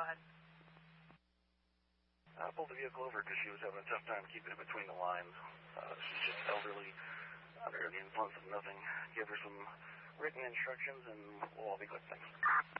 ahead. I pulled the vehicle over because she was having a tough time keeping it between the lines. She's just elderly, under the influence of nothing. Give her some written instructions and we'll all be good. Thanks.